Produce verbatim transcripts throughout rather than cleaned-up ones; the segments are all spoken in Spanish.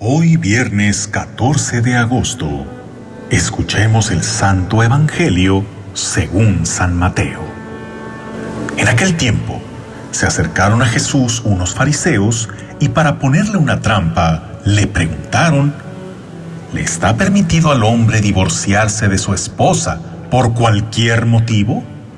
Hoy viernes catorce de agosto, escuchemos el Santo Evangelio según San Mateo. En aquel tiempo, se acercaron a Jesús unos fariseos y para ponerle una trampa, le preguntaron: ¿le está permitido al hombre divorciarse de su esposa por cualquier motivo?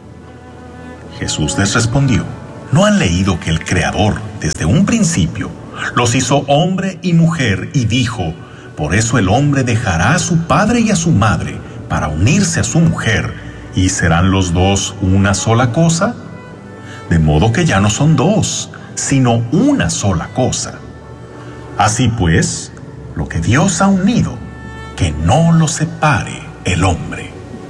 Jesús les respondió: ¿no han leído que el Creador, desde un principio, los hizo hombre y mujer y dijo: por eso el hombre dejará a su padre y a su madre para unirse a su mujer y serán los dos una sola cosa? De modo que ya no son dos, sino una sola cosa. Así pues, lo que Dios ha unido, que no lo separe el hombre.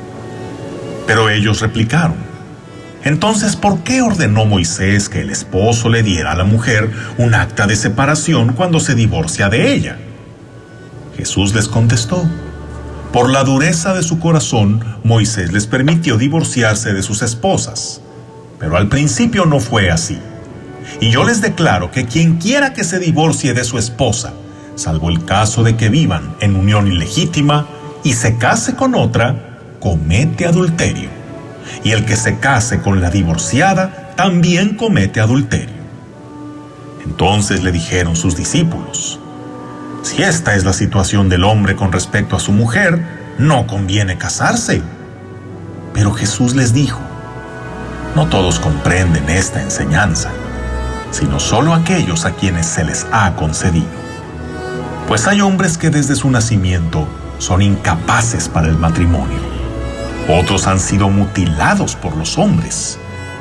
Pero ellos replicaron: entonces, ¿por qué ordenó Moisés que el esposo le diera a la mujer un acta de separación cuando se divorcia de ella? Jesús les contestó: por la dureza de su corazón, Moisés les permitió divorciarse de sus esposas. Pero al principio no fue así. Y yo les declaro que quien quiera que se divorcie de su esposa, salvo el caso de que vivan en unión ilegítima y se case con otra, comete adulterio. Y el que se case con la divorciada también comete adulterio. Entonces le dijeron sus discípulos: si esta es la situación del hombre con respecto a su mujer, no conviene casarse. Pero Jesús les dijo: no todos comprenden esta enseñanza, sino solo aquellos a quienes se les ha concedido. Pues hay hombres que desde su nacimiento son incapaces para el matrimonio. Otros han sido mutilados por los hombres.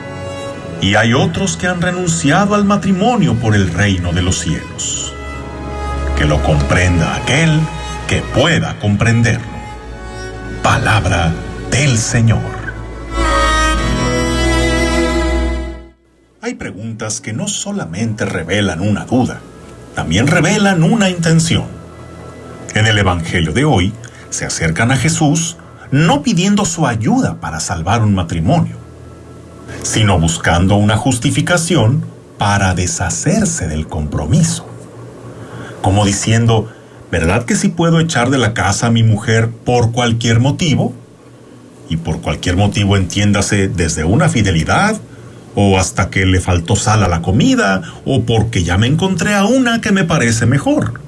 Y hay otros que han renunciado al matrimonio por el reino de los cielos. Que lo comprenda aquel que pueda comprenderlo. Palabra del Señor. Hay preguntas que no solamente revelan una duda, también revelan una intención. En el Evangelio de hoy, se acercan a Jesús no pidiendo su ayuda para salvar un matrimonio, sino buscando una justificación para deshacerse del compromiso. Como diciendo: ¿verdad que sí puedo echar de la casa a mi mujer por cualquier motivo? Y por cualquier motivo entiéndase desde una fidelidad, o hasta que le faltó sal a la comida, o porque ya me encontré a una que me parece mejor.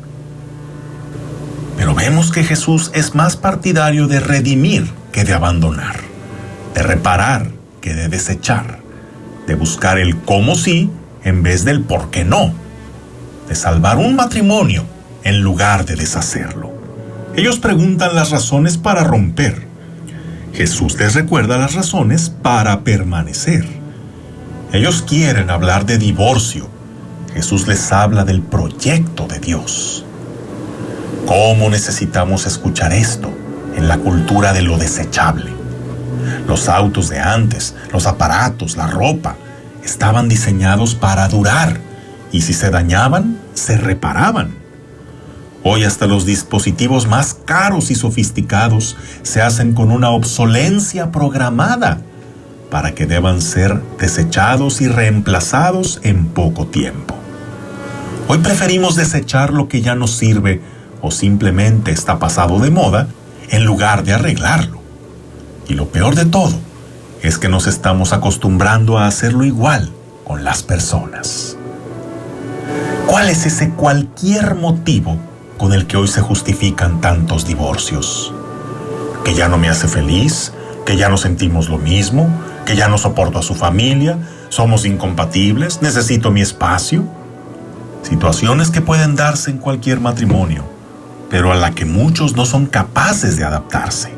Pero vemos que Jesús es más partidario de redimir que de abandonar, de reparar que de desechar, de buscar el cómo sí en vez del por qué no, de salvar un matrimonio en lugar de deshacerlo. Ellos preguntan las razones para romper. Jesús les recuerda las razones para permanecer. Ellos quieren hablar de divorcio. Jesús les habla del proyecto de Dios. ¿Cómo necesitamos escuchar esto en la cultura de lo desechable? Los autos de antes, los aparatos, la ropa, estaban diseñados para durar, y si se dañaban, se reparaban. Hoy hasta los dispositivos más caros y sofisticados se hacen con una obsolencia programada para que deban ser desechados y reemplazados en poco tiempo. Hoy preferimos desechar lo que ya nos sirve o simplemente está pasado de moda en lugar de arreglarlo. Y lo peor de todo es que nos estamos acostumbrando a hacerlo igual con las personas. ¿Cuál es ese cualquier motivo con el que hoy se justifican tantos divorcios? ¿Que ya no me hace feliz? ¿Que ya no sentimos lo mismo? ¿Que ya no soporto a su familia? ¿Somos incompatibles? ¿Necesito mi espacio? Situaciones que pueden darse en cualquier matrimonio, pero a la que muchos no son capaces de adaptarse.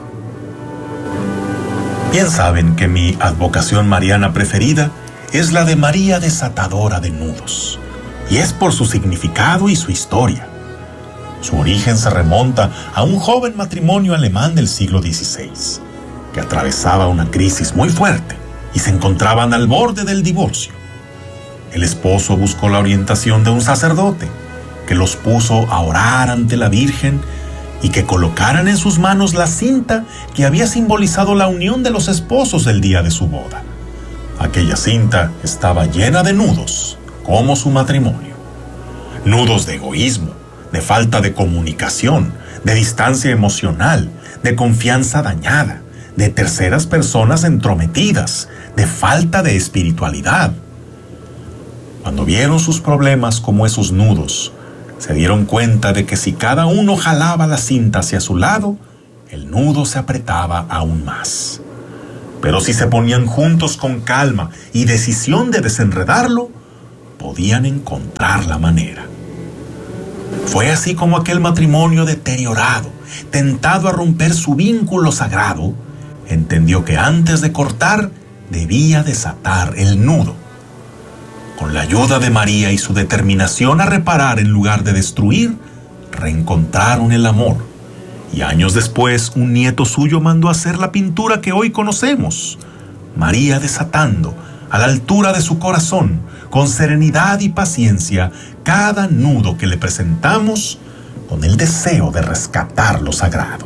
Bien saben que mi advocación mariana preferida es la de María Desatadora de Nudos, y es por su significado y su historia. Su origen se remonta a un joven matrimonio alemán del siglo dieciséis, que atravesaba una crisis muy fuerte y se encontraban al borde del divorcio. El esposo buscó la orientación de un sacerdote, que los puso a orar ante la Virgen y que colocaran en sus manos la cinta que había simbolizado la unión de los esposos el día de su boda. Aquella cinta estaba llena de nudos, como su matrimonio. Nudos de egoísmo, de falta de comunicación, de distancia emocional, de confianza dañada, de terceras personas entrometidas, de falta de espiritualidad. Cuando vieron sus problemas como esos nudos, se dieron cuenta de que si cada uno jalaba la cinta hacia su lado, el nudo se apretaba aún más. Pero si se ponían juntos con calma y decisión de desenredarlo, podían encontrar la manera. Fue así como aquel matrimonio deteriorado, tentado a romper su vínculo sagrado, entendió que antes de cortar debía desatar el nudo. Con la ayuda de María y su determinación a reparar en lugar de destruir, reencontraron el amor. Y años después, un nieto suyo mandó hacer la pintura que hoy conocemos. María desatando, a la altura de su corazón, con serenidad y paciencia, cada nudo que le presentamos, con el deseo de rescatar lo sagrado.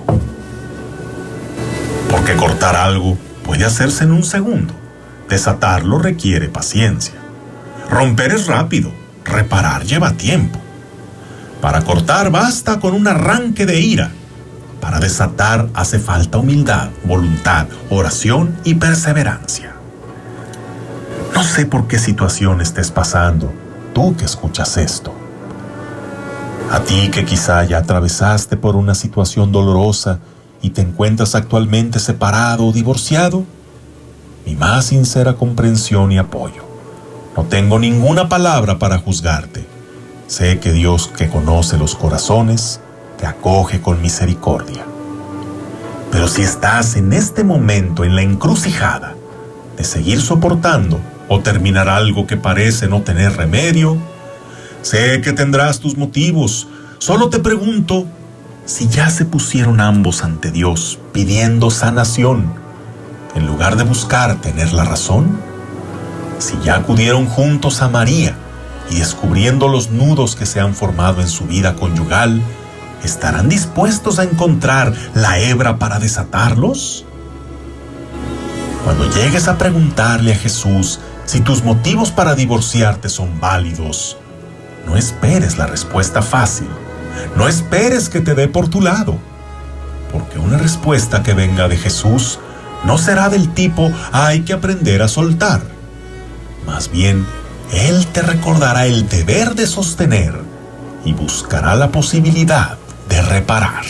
Porque cortar algo puede hacerse en un segundo. Desatarlo requiere paciencia. Romper es rápido, reparar lleva tiempo. Para cortar basta con un arranque de ira. Para desatar hace falta humildad, voluntad, oración y perseverancia. No sé por qué situación estés pasando, tú que escuchas esto. A ti que quizá ya atravesaste por una situación dolorosa y te encuentras actualmente separado o divorciado, mi más sincera comprensión y apoyo. No tengo ninguna palabra para juzgarte. Sé que Dios, que conoce los corazones, te acoge con misericordia. Pero si estás en este momento en la encrucijada de seguir soportando o terminar algo que parece no tener remedio, sé que tendrás tus motivos. Solo te pregunto si ya se pusieron ambos ante Dios pidiendo sanación, en lugar de buscar tener la razón. Si ya acudieron juntos a María y descubriendo los nudos que se han formado en su vida conyugal, ¿estarán dispuestos a encontrar la hebra para desatarlos? Cuando llegues a preguntarle a Jesús si tus motivos para divorciarte son válidos, no esperes la respuesta fácil. No esperes que te dé por tu lado, porque una respuesta que venga de Jesús no será del tipo hay que aprender a soltar. Más bien, Él te recordará el deber de sostener y buscará la posibilidad de reparar.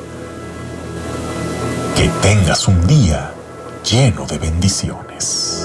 Que tengas un día lleno de bendiciones.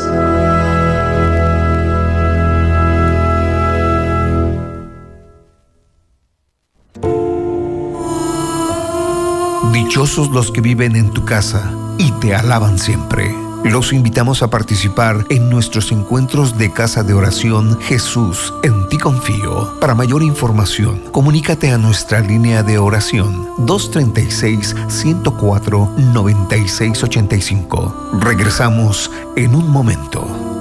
Dichosos los que viven en tu casa y te alaban siempre. Los invitamos a participar en nuestros encuentros de casa de oración Jesús, en ti confío. Para mayor información, comunícate a nuestra línea de oración dos treinta y seis, ciento cuatro, noventa y seis ochenta y cinco. Regresamos en un momento.